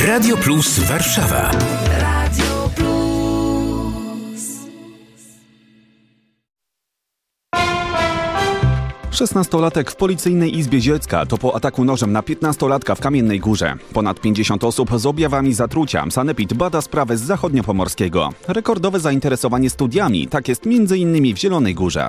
Radio Plus Warszawa. Radio Plus. 16-latek w Policyjnej Izbie Dziecka to po ataku nożem na 15-latka w Kamiennej Górze. Ponad 50 osób z objawami zatrucia. Sanepid bada sprawę z zachodniopomorskiego. Rekordowe zainteresowanie studiami. Tak jest m.in. w Zielonej Górze.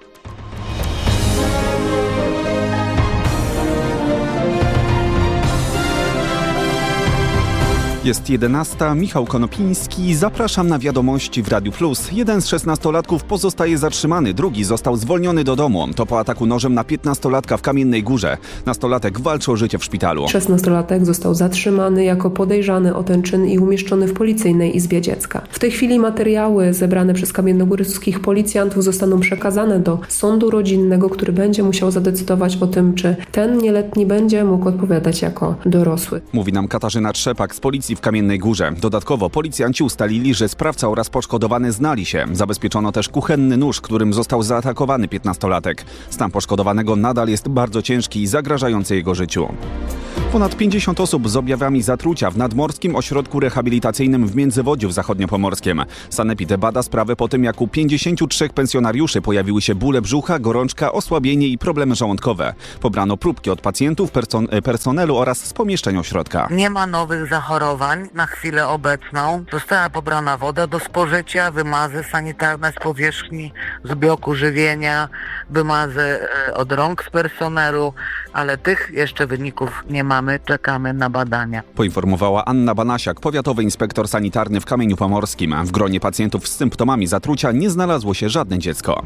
Jest 11. Michał Konopiński. Zapraszam na wiadomości w Radiu Plus. Jeden z 16-latków pozostaje zatrzymany, drugi został zwolniony do domu. To po ataku nożem na 15-latka w Kamiennej Górze. Nastolatek walczy o życie w szpitalu. 16-latek został zatrzymany jako podejrzany o ten czyn i umieszczony w Policyjnej Izbie Dziecka. W tej chwili materiały zebrane przez kamiennogórskich policjantów zostaną przekazane do sądu rodzinnego, który będzie musiał zadecydować o tym, czy ten nieletni będzie mógł odpowiadać jako dorosły. Mówi nam Katarzyna Trzepak z Policji w Kamiennej Górze. Dodatkowo policjanci ustalili, że sprawca oraz poszkodowany znali się. Zabezpieczono też kuchenny nóż, którym został zaatakowany 15-latek. Stan poszkodowanego nadal jest bardzo ciężki i zagrażający jego życiu. Ponad 50 osób z objawami zatrucia w Nadmorskim Ośrodku Rehabilitacyjnym w Międzywodziu w Zachodniopomorskiem. Sanepid bada sprawę po tym, jak u 53 pensjonariuszy pojawiły się bóle brzucha, gorączka, osłabienie i problemy żołądkowe. Pobrano próbki od pacjentów, personelu oraz z pomieszczeń ośrodka. Nie ma nowych zachorowań na chwilę obecną. Została pobrana woda do spożycia, wymazy sanitarne z powierzchni, z bloku żywienia, wymazy od rąk z personelu, ale tych jeszcze wyników nie mamy. Czekamy na badania. Poinformowała Anna Banasiak, powiatowy inspektor sanitarny w Kamieniu Pomorskim. W gronie pacjentów z symptomami zatrucia nie znalazło się żadne dziecko.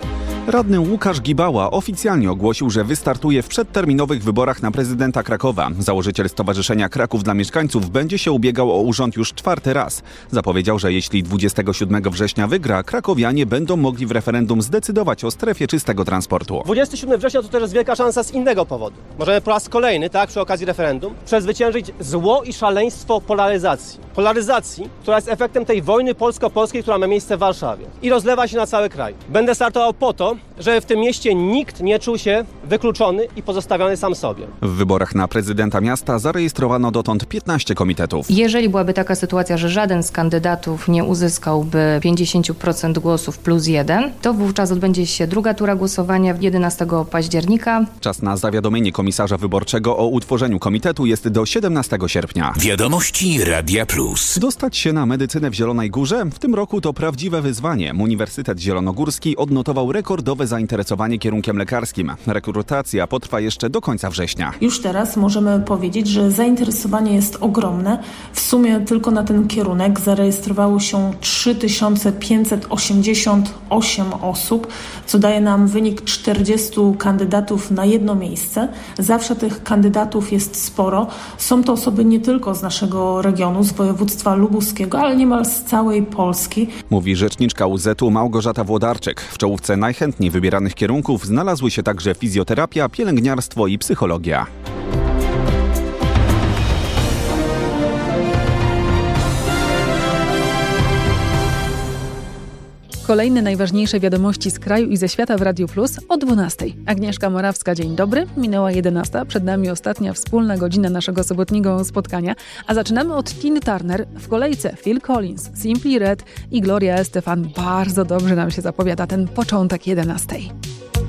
Radny Łukasz Gibała oficjalnie ogłosił, że wystartuje w przedterminowych wyborach na prezydenta Krakowa. Założyciel Stowarzyszenia Kraków dla Mieszkańców będzie się ubiegał o urząd już 4. raz. Zapowiedział, że jeśli 27 września wygra, krakowianie będą mogli w referendum zdecydować o strefie czystego transportu. 27 września to też jest wielka szansa z innego powodu. Możemy po raz kolejny, przy okazji referendum, przezwyciężyć zło i szaleństwo polaryzacji. Polaryzacji, która jest efektem tej wojny polsko-polskiej, która ma miejsce w Warszawie i rozlewa się na cały kraj. Będę startował po to, że w tym mieście nikt nie czuł się wykluczony i pozostawiony sam sobie. W wyborach na prezydenta miasta zarejestrowano dotąd 15 komitetów. Jeżeli byłaby taka sytuacja, że żaden z kandydatów nie uzyskałby 50% głosów plus 1, to wówczas odbędzie się druga tura głosowania 11 października. Czas na zawiadomienie komisarza wyborczego o utworzeniu komitetu jest do 17 sierpnia. Wiadomości Radia Plus. Dostać się na medycynę w Zielonej Górze? W tym roku to prawdziwe wyzwanie. Uniwersytet Zielonogórski odnotował rekordowe zainteresowanie kierunkiem lekarskim. Rekrutacja potrwa jeszcze do końca września. Już teraz możemy powiedzieć, że zainteresowanie jest ogromne. W sumie tylko na ten kierunek zarejestrowało się 3588 osób, co daje nam wynik 40 kandydatów na jedno miejsce. Zawsze tych kandydatów jest sporo. Są to osoby nie tylko z naszego regionu, z województwa lubuskiego, ale niemal z całej Polski. Mówi rzeczniczka UZ-u Małgorzata Włodarczyk. W czołówce najchętniej wybieranych kierunków znalazły się także fizjoterapia, pielęgniarstwo i psychologia. Kolejne najważniejsze wiadomości z kraju i ze świata w Radiu Plus o 12. Agnieszka Morawska, dzień dobry. Minęła 11. Przed nami ostatnia wspólna godzina naszego sobotniego spotkania. A zaczynamy od Tiny Turner. W kolejce Phil Collins, Simply Red i Gloria Estefan. Bardzo dobrze nam się zapowiada ten początek 11.